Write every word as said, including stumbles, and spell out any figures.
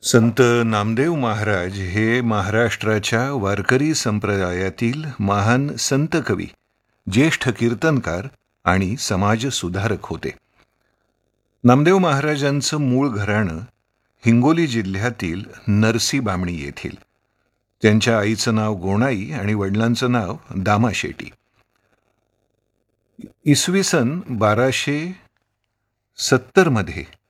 संत नामदेव महाराज हे महाराष्ट्राच्या वारकरी संप्रदायातील महान संत कवी, ज्येष्ठ कीर्तनकार आणि समाजसुधारक होते. नामदेव महाराजांचं मूळ घराणं हिंगोली जिल्ह्यातील नरसी बामणी येथील. त्यांच्या आईचं नाव गोणाई आणि वडिलांचं नाव दामा शेटी. इसवी सन बाराशे सत्तरमध्ये